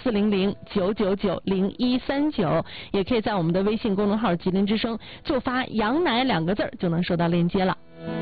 0400-999-0139，也可以在我们的微信公众号吉林之声就发羊奶2个字就能收到链接了。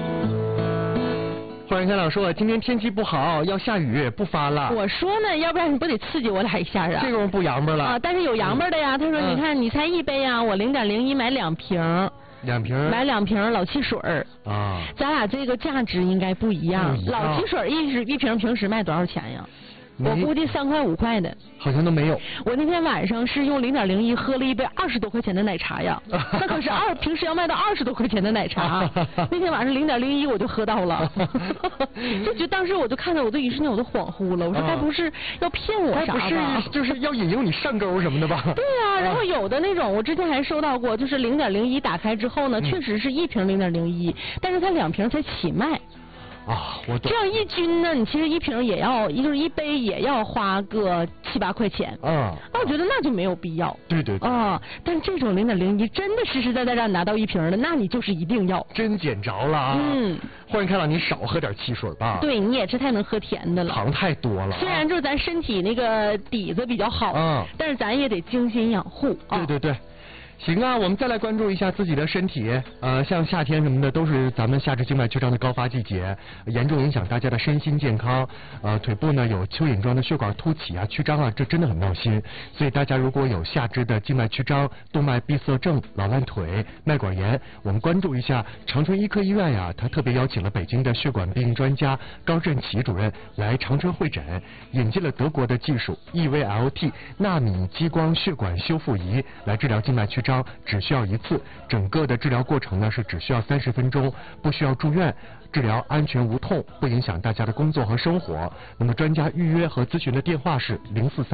忽然看到说今天天气不好，要下雨，不发了。 我说呢，要不然你不得刺激我俩一下啊？ 这种不洋巴了啊！但是有洋巴的呀。他说：“你看，你才1杯啊，我0.01买2瓶。”买2瓶老汽水啊！咱俩这个价值应该不一样。老汽水一瓶平时卖多少钱呀？我估计3块5块的， 好像都没有。 我那天晚上是用0.01喝了一杯20多块钱的奶茶呀，那可是平时要卖到20多块钱的奶茶。那天晚上0.01我就喝到了，就当时我就看到我的于是呢我都恍惚了，我说该不是要骗我啥吧？ 不是，就是要引诱你上钩什么的吧？ 对呀，然后有的那种我之前还收到过，就是0.01打开之后呢，确实是一瓶0.01，但是它2瓶才起卖。 啊，我懂。 这样一斤呢，你其实一瓶也要，就是一杯也要花个7、8块钱。那我觉得那就没有必要。 对。 但这种0.01真的实实在在让你拿到1瓶的，那你就是一定要。 真捡着了啊！忽然看到你少喝点汽水吧。 对，你也是太能喝甜的了。 糖太多了。 虽然就是咱身体那个底子比较好，但是咱也得精心养护啊。 对。行啊，我们再来关注一下自己的身体。像夏天什么的都是咱们下肢静脉曲张的高发季节，严重影响大家的身心健康。腿部呢有蚯蚓状的血管凸起啊、曲张啊，这真的很闹心。所以大家如果有下肢的静脉曲张、动脉闭塞症、老烂腿、脉管炎，我们关注一下长春医科医院呀，他特别邀请了北京的血管病专家高振奇主任来长春会诊，引进了德国的技术 EVLT 纳米激光血管修复仪来治疗静脉曲张。只需要1次，整个的治疗过程呢是只需要30分钟，不需要住院，治疗安全无痛，不影响大家的工作和生活。那么专家预约和咨询的电话是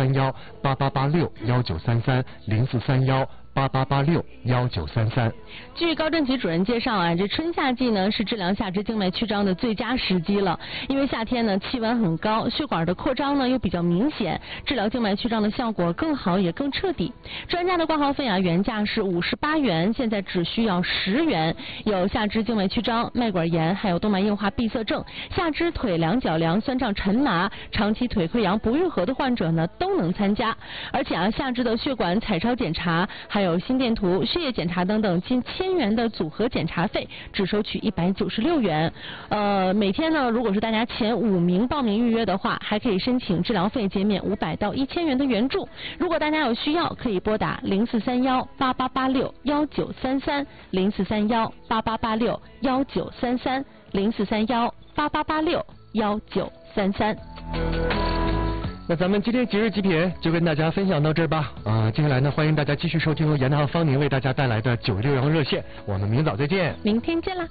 043188861933，043188861933。 据高振奇主任介绍啊，这春夏季呢是治疗下肢静脉曲张的最佳时机了，因为夏天呢气温很高，血管的扩张呢又比较明显，治疗静脉曲张的效果更好也更彻底。专家的挂号费啊，原价是58元，现在只需要10元。有下肢静脉曲张、脉管炎，还有动脉硬化闭塞症、下肢腿凉、脚凉、酸胀、沉麻、长期腿溃疡不愈合的患者呢都能参加。而且啊，下肢的血管彩超检查，还有心电图、血液检查等等近1000元的组合检查费，只收取196元。每天呢，如果是大家前5名报名预约的话，还可以申请治疗费减免500到1000元的援助。如果大家有需要，可以拨打043188861933，043188861933，043188861933。 那咱们今天即日极品就跟大家分享到这儿吧。接下来呢，欢迎大家继续收听由严娜和方宁为大家带来的916阳热线，我们明早再见。 明天见啦。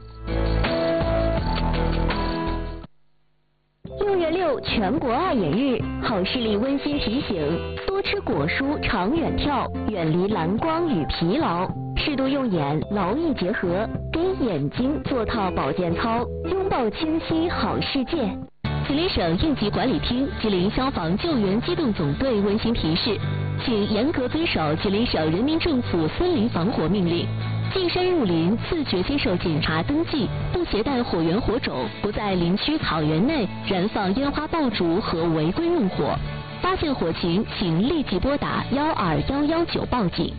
6月6全国爱眼日，好视力温馨提醒：多吃果蔬，长远眺，远离蓝光与疲劳，适度用眼，劳逸结合，给眼睛做套保健操，拥抱清晰好世界。吉林省应急管理厅、吉林消防救援机动总队温馨提示，请严格遵守吉林省人民政府森林防火命令。进山入林，自觉接受检查登记，不携带火源火种，不在林区草原内燃放烟花爆竹和违规用火。发现火情，请立即拨打12119报警。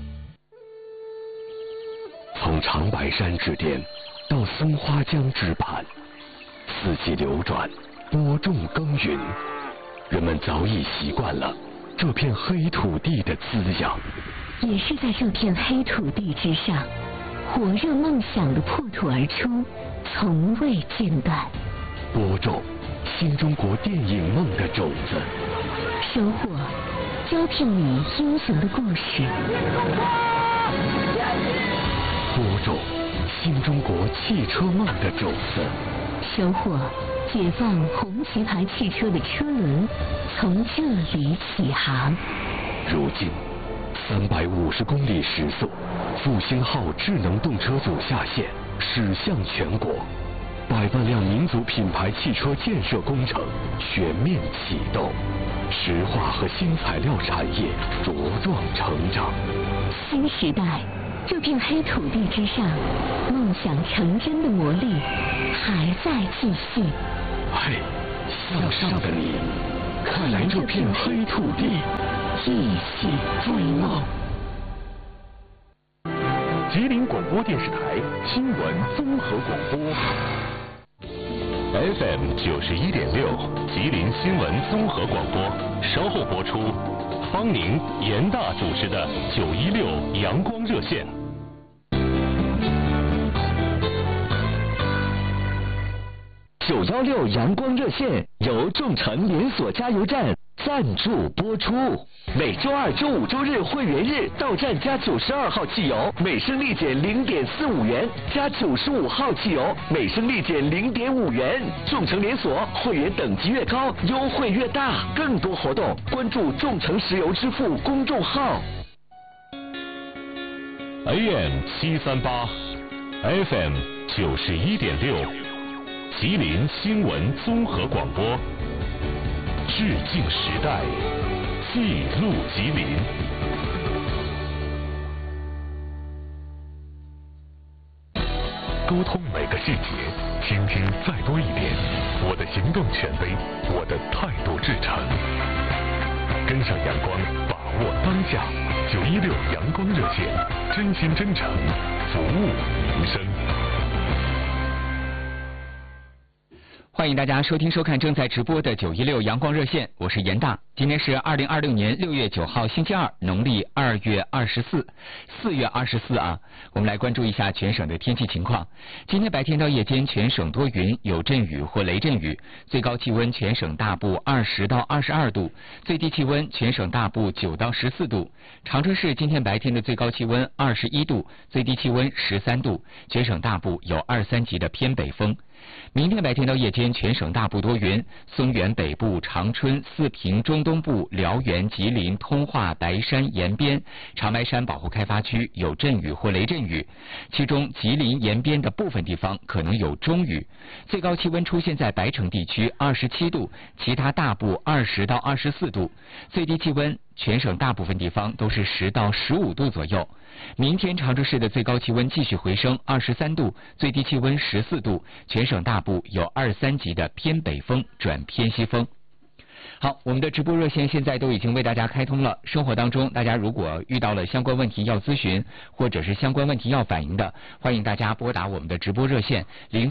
从长白山之巅到松花江之畔，四季流转，播种耕耘，人们早已习惯了这片黑土地的滋养。 也是在这片黑土地之上，火热梦想的破土而出，从未间断。 播种新中国电影梦的种子， 收获招聘你英雄的故事。 播种新中国汽车梦的种子， 收获解放红旗牌汽车的车轮，从这里起航。 如今350公里时速，复兴号智能动车组下线，驶向全国，100万辆民族品牌汽车建设工程全面启动，石化和新材料产业茁壮成长。 新时代，这片黑土地之上，梦想成真的魔力还在继续。 嘿，向上的你，看来这片黑土地播电视台新闻综合广播。FM 91.6，吉林新闻综合广播，稍后播出。方宁、严大主持的916阳光热线。916阳光热线由众诚连锁加油站赞助播出。每周二、周五、周日会员日到站加92号汽油，每升立减0.45元；加95号汽油，每升立减0.5元。众诚连锁会员等级越高，优惠越大。更多活动，关注众诚石油支付公众号。AM 738，FM 91.6，吉林新闻综合广播。致敬时代，记录吉林。沟通每个细节，倾听再多一点。我的行动权威，我的态度至诚。跟上阳光，把握当下。916阳光热线，真心真诚，服务民生。 欢迎大家收听收看正在直播的916阳光热线，我是严大。今天是2026年6月9号星期二，农历2月24，4月24啊。我们来关注一下全省的天气情况。今天白天到夜间全省多云，有阵雨或雷阵雨，最高气温全省大部20到22度，最低气温全省大部9到14度。长春市今天白天的最高气温21度，最低气温13度，全省大部有2、3级的偏北风。明天白天到夜间全省大部多云，松原北部、长春、四平中东部、辽源、吉林、通化、白山沿边、长白山保护开发区有阵雨或雷阵雨，其中吉林沿边的部分地方可能有中雨。最高气温出现在白城地区27度，其他大部20到24度，最低气温全省大部分地方都是10到15度左右。明天长春市的最高气温继续回升23度，最低气温14度，全省大部有2、3级的偏北风转偏西风。好，我们的直播热线现在都已经为大家开通了。生活当中，大家如果遇到了相关问题要咨询，或者是相关问题要反映的，欢迎大家拨打我们的直播热线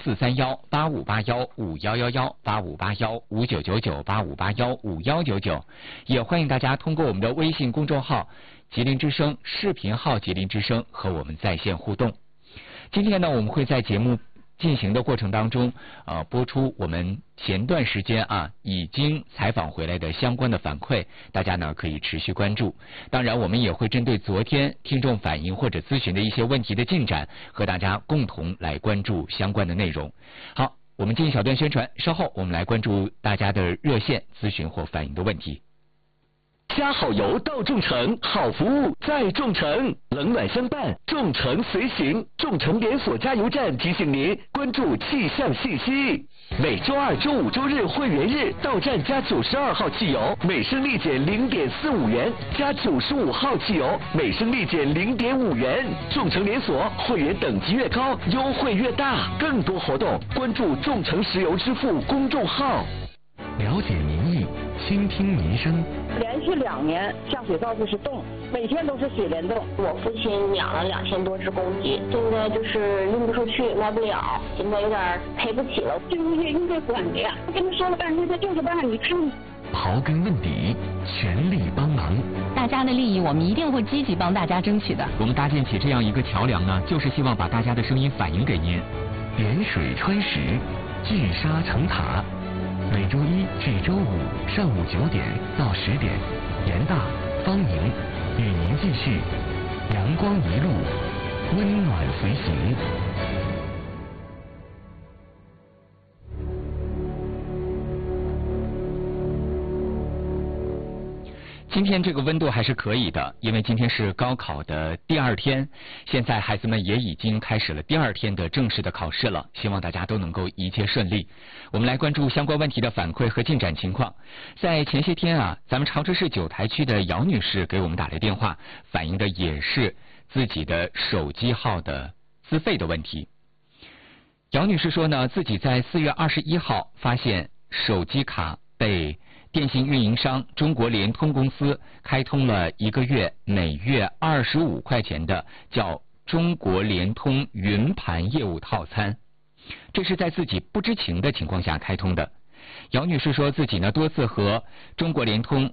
0431-8581-5111，8581-5999，8581-5199，也欢迎大家通过我们的微信公众号吉林之声视频号吉林之声和我们在线互动。今天呢，我们会在节目进行的过程当中，播出我们前段时间已经采访回来的相关的反馈，大家呢可以持续关注。当然，我们也会针对昨天听众反映或者咨询的一些问题的进展，和大家共同来关注相关的内容。好，我们进行小段宣传，稍后我们来关注大家的热线咨询或反映的问题。 加好油到众诚，好服务在众诚，冷暖相伴，众诚随行。众诚连锁加油站提醒您关注气象信息。每周二、周五、周日会员日到站加92号汽油，每升立减0.45元；加95号汽油，每升立减0.5元。众诚连锁会员等级越高，优惠越大。更多活动，关注众诚石油支付公众号。了解民意，倾听民生。 连续2年下水道就是冻，每天都是水帘洞。 我父亲养了2000多只公鸡，现在就是运不出去，卖不了，现在有点赔不起了。 这物业应该管的呀，我跟他说了半天，他就是办，你看。 刨根问底，全力帮忙。 大家的利益，我们一定会积极帮大家争取的。 我们搭建起这样一个桥梁呢，就是希望把大家的声音反映给您。 点水穿石，聚沙成塔。每周一至周五上午9点到10点，严大、方宁与您继续阳光一路，温暖随行。 今天这个温度还是可以的，因为今天是高考的第2天，现在孩子们也已经开始了第2天的正式的考试了，希望大家都能够一切顺利。我们来关注相关问题的反馈和进展情况。在前些天咱们长春市9台区的姚女士给我们打来电话，反映的也是自己的手机号的资费的问题。姚女士说呢，自己在4月21号发现手机卡被电信运营商中国联通公司开通了1个月每月25块钱的叫中国联通云盘业务套餐，这是在自己不知情的情况下开通的。姚女士说自己呢多次和中国联通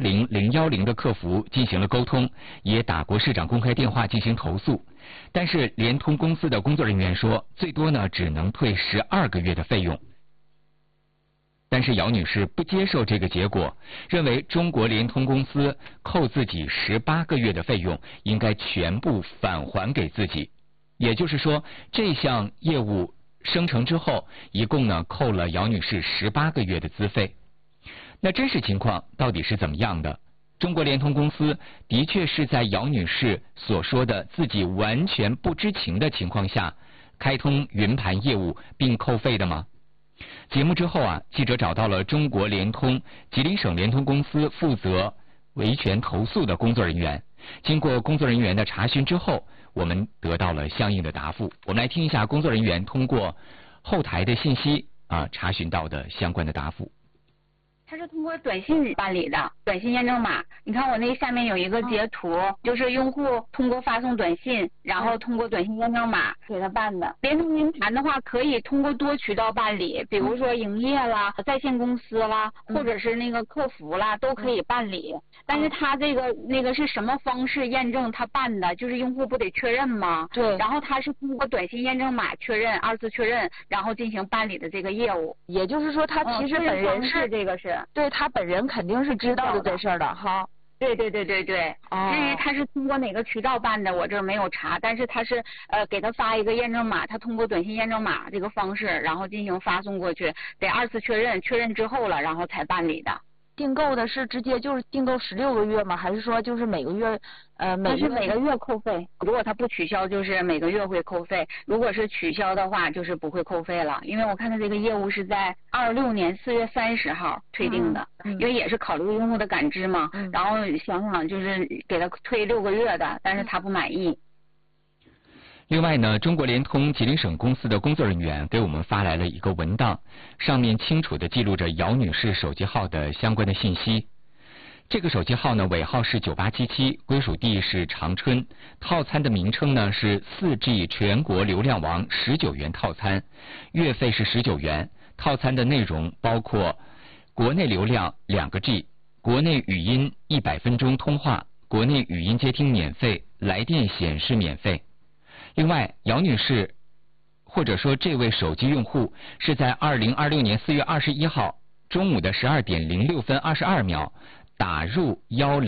10010的客服进行了沟通，也打过市长公开电话进行投诉，但是联通公司的工作人员说最多呢只能退12个月的费用。但是姚女士不接受这个结果，认为中国联通公司扣自己18个月的费用应该全部返还给自己，也就是说这项业务生成之后，一共呢扣了姚女士18个月的资费。那真实情况到底是怎么样的？中国联通公司的确是在姚女士所说的自己完全不知情的情况下开通云盘业务并扣费的吗？节目之后啊，记者找到了中国联通吉林省联通公司负责维权投诉的工作人员，经过工作人员的查询之后，我们得到了相应的答复。我们来听一下工作人员通过后台的信息查询到的相关的答复。 它是通过短信办理的，短信验证码。你看我那下面有一个截图，就是用户通过发送短信，然后通过短信验证码给他办的。联通云盘的话，可以通过多渠道办理，比如说营业啦、在线公司啦，或者是那个客服啦，都可以办理。但是他这个是什么方式验证他办的？就是用户不得确认吗？对。然后他是通过短信验证码确认、2次确认，然后进行办理的这个业务。 也就是说，他其实本人是这个是。 对，他本人肯定是知道的这事儿的哈。 对。至于他是通过哪个渠道办的，我这儿没有查，但是他是给他发一个验证码，他通过短信验证码这个方式，然后进行发送过去，得2次确认，确认之后了，然后才办理的。 订购的是直接就是订购16个月吗？还是说就是每个月每个月扣费？如果他不取消，就是每个月会扣费；如果是取消的话，就是不会扣费了。因为我看他这个业务是在26年4月30号推定的，因为也是考虑用户的感知嘛。然后想就是给他退6个月的，但是他不满意。 另外呢，中国联通吉林省公司的工作人员给我们发来了一个文档，上面清楚地记录着姚女士手机号的相关的信息。这个手机号呢，尾号是9877，归属地是长春，套餐的名称呢是 4G 全国流量王19元套餐，月费是19元。套餐的内容包括国内流量2个 G， 国内语音100分钟通话，国内语音接听免费，来电显示免费。另外，姚女士或者说这位手机用户是在2026年4月21号中午的12点06分22秒打入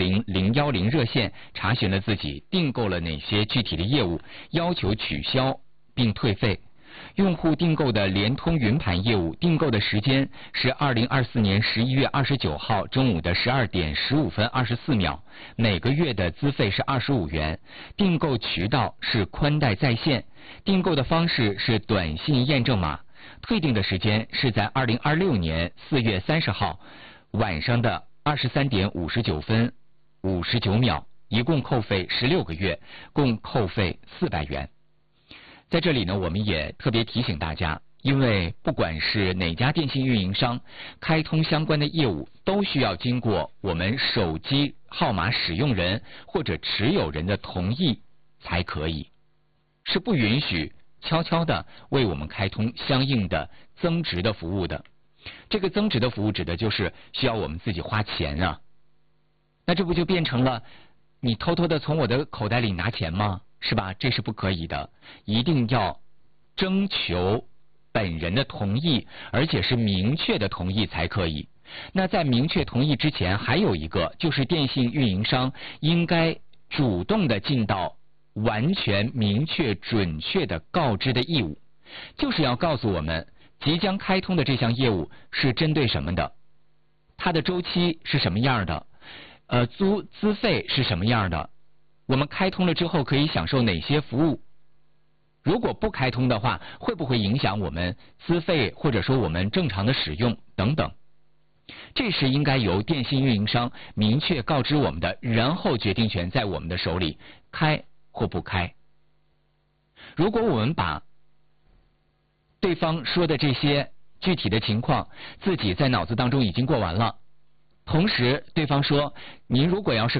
10010热线，查询了自己订购了哪些具体的业务，要求取消并退费。用户订购的联通云盘业务订购的时间是2024年11月29号中午的12点15分24秒，每个月的资费是25元，订购渠道是宽带在线，订购的方式是短信验证码，退订的时间是在2026年4月30号晚上的23点59分59秒，一共扣费16个月，共扣费400元。在这里呢，我们也特别提醒大家，因为不管是哪家电信运营商开通相关的业务，都需要经过我们手机号码使用人或者持有人的同意才可以，是不允许悄悄的为我们开通相应的增值的服务的。这个增值的服务指的就是需要我们自己花钱啊，那这不就变成了你偷偷的从我的口袋里拿钱吗？是吧？这是不可以的，一定要征求本人的同意，而且是明确的同意才可以。那在明确同意之前，还有一个就是电信运营商应该主动的尽到完全明确准确的告知的义务，就是要告诉我们即将开通的这项业务是针对什么的，它的周期是什么样的，资费是什么样的，我们开通了之后可以享受哪些服务，如果不开通的话会不会影响我们资费或者说我们正常的使用等等，这是应该由电信运营商明确告知我们的，然后决定权在我们的手里，开或不开。如果我们把对方说的这些具体的情况自己在脑子当中已经过完了，同时对方说您如果要是